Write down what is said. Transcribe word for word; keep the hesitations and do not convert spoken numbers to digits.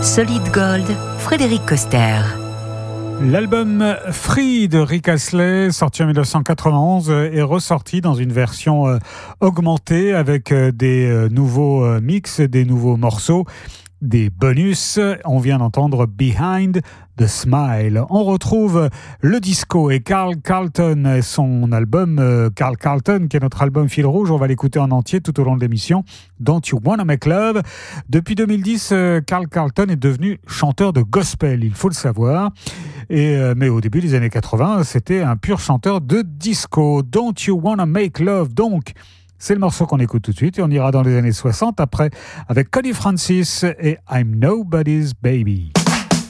Solid Gold, Frédéric Coster. L'album Free de Rick Astley, sorti en dix-neuf cent quatre-vingt-onze, est ressorti dans une version euh, augmentée avec euh, des euh, nouveaux euh, mix, des nouveaux morceaux, des bonus. On vient d'entendre Behind the Smile. On retrouve le disco et Carl Carlton et son album euh, Carl Carlton, qui est notre album fil rouge. On va l'écouter en entier tout au long de l'émission. Don't You Wanna Make Love. Depuis deux mille dix, euh, Carl Carlton est devenu chanteur de gospel, il faut le savoir. Et, euh, mais au début des années quatre-vingts, c'était un pur chanteur de disco. Don't You Wanna Make Love, donc. C'est le morceau qu'on écoute tout de suite et on ira dans les années soixante après avec Connie Francis et I'm Nobody's Baby.